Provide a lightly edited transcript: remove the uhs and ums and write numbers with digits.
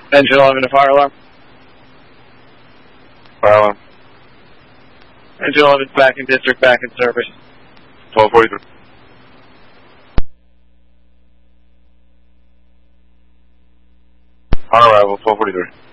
Engine 11 to fire alarm. Fire alarm. Engine 11 is back in district, back in service. 1243. On arrival, 1243.